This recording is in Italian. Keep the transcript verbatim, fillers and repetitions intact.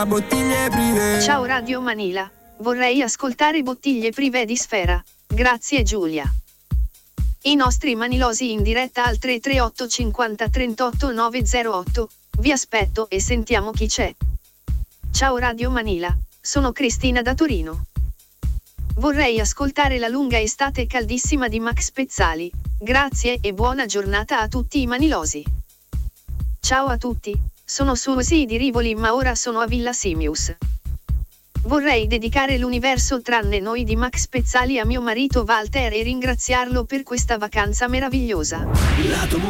Bottiglie prive. Ciao Radio Manila, vorrei ascoltare Bottiglie prive di Sfera. Grazie Giulia. I nostri manilosi in diretta al tre tre otto cinquanta trentotto nove zero otto. Vi aspetto e sentiamo chi c'è. Ciao Radio Manila, sono Cristina da Torino. Vorrei ascoltare La lunga estate caldissima di Max Pezzali. Grazie e buona giornata a tutti i manilosi. Ciao a tutti, sono Susi di Rivoli ma ora sono a Villa Simius. Vorrei dedicare l'universo tranne noi di Max Pezzali a mio marito Walter e ringraziarlo per questa vacanza meravigliosa.